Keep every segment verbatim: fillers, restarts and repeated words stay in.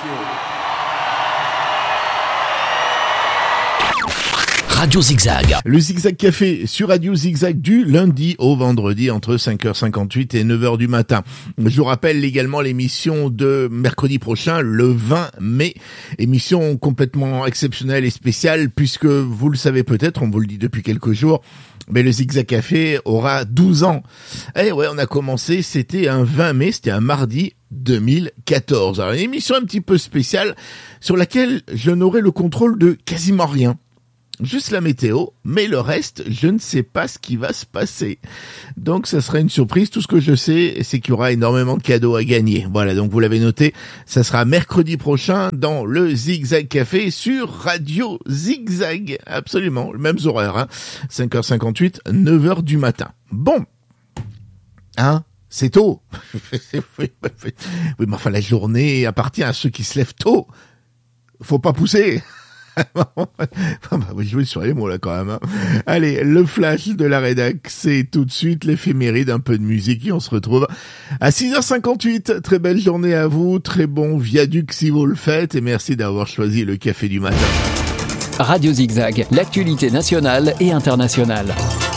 Radio Zigzag. Le Zigzag Café sur Radio Zigzag du lundi au vendredi entre cinq heures cinquante-huit et neuf heures du matin. Je vous rappelle également l'émission de mercredi prochain, le vingt mai. Émission complètement exceptionnelle et spéciale puisque vous le savez peut-être, on vous le dit depuis quelques jours, mais le Zigzag Café aura douze ans. Eh ouais, on a commencé, c'était un vingt mai, c'était un mardi deux mille quatorze. Alors une émission un petit peu spéciale sur laquelle je n'aurai le contrôle de quasiment rien. Juste la météo, mais le reste, je ne sais pas ce qui va se passer. Donc, ça sera une surprise. Tout ce que je sais, c'est qu'il y aura énormément de cadeaux à gagner. Voilà, donc vous l'avez noté, ça sera mercredi prochain dans le Zigzag Café sur Radio Zigzag. Absolument, le même horaire, hein. cinq heures cinquante-huit, neuf heures du matin. Bon. Hein? C'est tôt. Oui, mais enfin, la journée appartient à ceux qui se lèvent tôt. Faut pas pousser. On va jouer sur les mots là quand même, hein. Allez, le flash de la rédac, c'est tout de suite l'éphéméride, un peu de musique et on se retrouve à six heures cinquante-huit. Très belle journée à vous, très bon viaduc si vous le faites et merci d'avoir choisi le café du matin. Radio Zigzag, l'actualité nationale et internationale.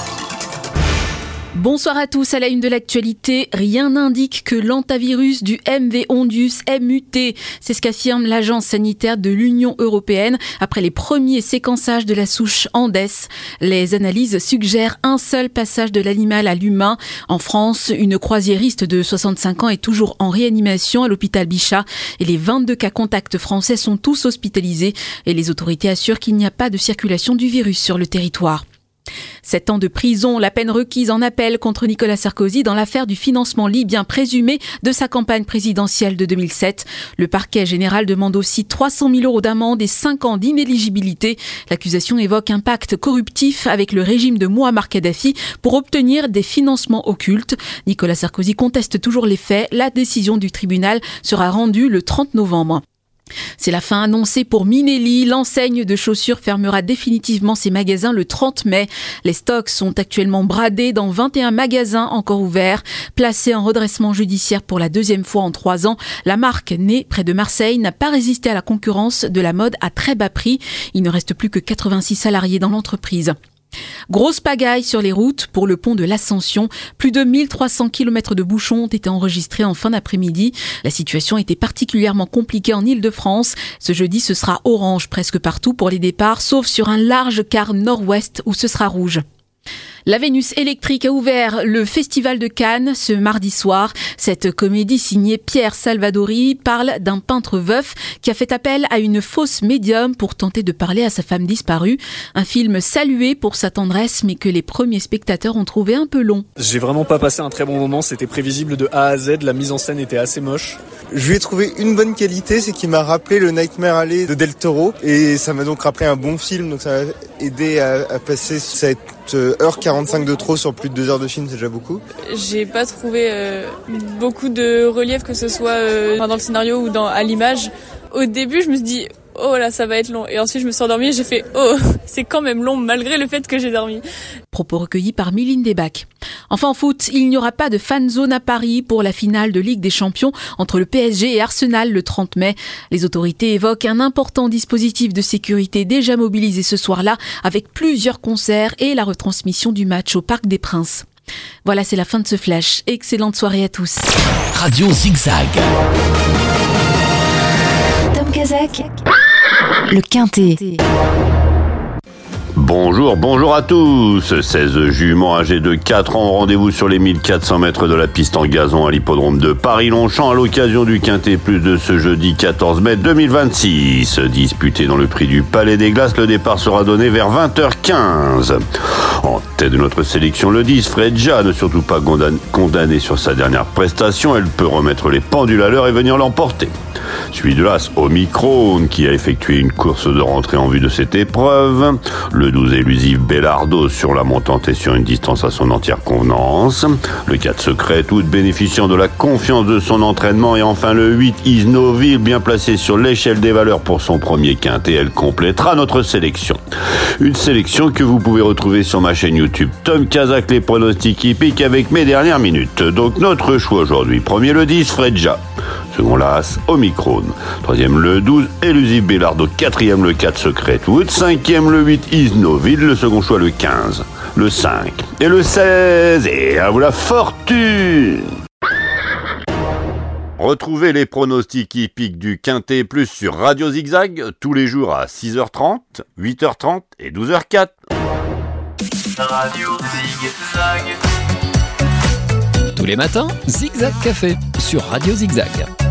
Bonsoir à tous, à la une de l'actualité, rien n'indique que l'hantavirus du M V Ondius ait muté. C'est ce qu'affirme l'agence sanitaire de l'Union européenne après les premiers séquençages de la souche Andes. Les analyses suggèrent un seul passage de l'animal à l'humain. En France, une croisiériste de soixante-cinq ans est toujours en réanimation à l'hôpital Bichat et les vingt-deux cas contacts français sont tous hospitalisés et les autorités assurent qu'il n'y a pas de circulation du virus sur le territoire. Sept ans de prison, la peine requise en appel contre Nicolas Sarkozy dans l'affaire du financement libyen présumé de sa campagne présidentielle de deux mille sept. Le parquet général demande aussi trois cent mille euros d'amende et cinq ans d'inéligibilité. L'accusation évoque un pacte corruptif avec le régime de Mouammar Kadhafi pour obtenir des financements occultes. Nicolas Sarkozy conteste toujours les faits. La décision du tribunal sera rendue le trente novembre. C'est la fin annoncée pour Minelli. L'enseigne de chaussures fermera définitivement ses magasins le trente mai. Les stocks sont actuellement bradés dans vingt et un magasins encore ouverts. Placée en redressement judiciaire pour la deuxième fois en trois ans, la marque, née près de Marseille, n'a pas résisté à la concurrence de la mode à très bas prix. Il ne reste plus que quatre-vingt-six salariés dans l'entreprise. Grosse pagaille sur les routes pour le pont de l'Ascension. Plus de mille trois cents kilomètres de bouchons ont été enregistrés en fin d'après-midi. La situation était particulièrement compliquée en Île-de-France. Ce jeudi, ce sera orange presque partout pour les départs, sauf sur un large quart nord-ouest où ce sera rouge. La Vénus électrique a ouvert le Festival de Cannes ce mardi soir. Cette comédie signée Pierre Salvadori parle d'un peintre veuf qui a fait appel à une fausse médium pour tenter de parler à sa femme disparue. Un film salué pour sa tendresse mais que les premiers spectateurs ont trouvé un peu long. J'ai vraiment pas passé un très bon moment, c'était prévisible de A à Z, la mise en scène était assez moche. Je lui ai trouvé une bonne qualité, c'est qu'il m'a rappelé le Nightmare Alley de Del Toro et ça m'a donc rappelé un bon film, donc ça m'a aidé à, à passer cette heure quarante-cinq de trop sur plus de deux heures de film, c'est déjà beaucoup. J'ai pas trouvé euh, beaucoup de relief, que ce soit euh, dans le scénario ou dans, à l'image. Au début, je me suis dit « Oh là, ça va être long ». Et ensuite, je me suis endormie et j'ai fait « Oh, c'est quand même long malgré le fait que j'ai dormi ». Propos recueillis par Mylène Desbacs. Enfin en foot, il n'y aura pas de fan zone à Paris pour la finale de Ligue des Champions entre le P S G et Arsenal le trente mai. Les autorités évoquent un important dispositif de sécurité déjà mobilisé ce soir-là avec plusieurs concerts et la retransmission du match au Parc des Princes. Voilà, c'est la fin de ce flash. Excellente soirée à tous. Radio Zigzag. Tom Kazak, le Quintet. Bonjour, bonjour à tous. seize juments âgés de quatre ans ont rendez-vous sur les mille quatre cents mètres de la piste en gazon à l'hippodrome de Paris-Longchamp à l'occasion du Quintet Plus de ce jeudi quatorze mai deux mille vingt-six. Disputé dans le prix du Palais des Glaces, le départ sera donné vers vingt heures quinze. En tête de notre sélection, le dix, Fredja, ne surtout pas condamné sur sa dernière prestation. Elle peut remettre les pendules à l'heure et venir l'emporter. Suivi de l'As Omicron, qui a effectué une course de rentrée en vue de cette épreuve. Le douze élusif Bellardo sur la montante et sur une distance à son entière convenance. Le quatre Secret, tout bénéficiant de la confiance de son entraînement. Et enfin le huit Isnoville, bien placé sur l'échelle des valeurs pour son premier quintet. Elle complétera notre sélection. Une sélection que vous pouvez retrouver sur ma chaîne YouTube Tom Kazak, les pronostics hippiques avec mes dernières minutes. Donc notre choix aujourd'hui. Premier le dix, Fredja. Second l'As, Omicron. Troisième le douze, Elusive Bellardo. Quatrième le quatre, Secret Wood. Cinquième le huit, Isnoville. Le second choix le quinze, le cinq et le seize. Et à vous la fortune! Retrouvez les pronostics hippiques du Quintet Plus sur Radio Zigzag tous les jours à six heures trente, huit heures trente et douze heures zéro quatre. Radio Zigzag. Tous les matins, Zigzag Café sur Radio Zigzag.